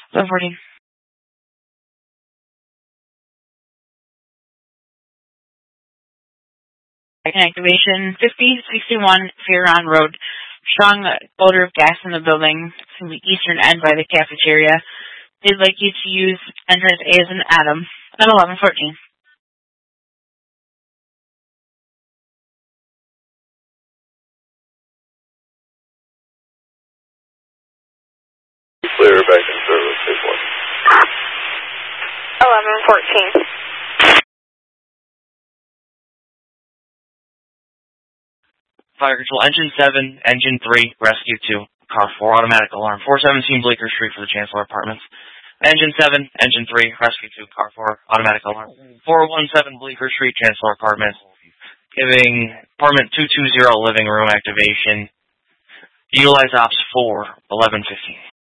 1114. Activation 5061 Fearon Road. Strong odor of gas in the building from the eastern end by the cafeteria. They'd like you to use entrance A as an Adam at 1114. Clear back in service, 1114. Fire Control, Engine 7, Engine 3, Rescue 2, Car 4, Automatic Alarm, 417 Bleecker Street for the Chancellor Apartments. Engine 7, Engine 3, Rescue 2, Car 4, Automatic Alarm, 417 Bleecker Street, Chancellor Apartments. Giving Apartment 220 living room activation. Utilize Ops 4, 1115.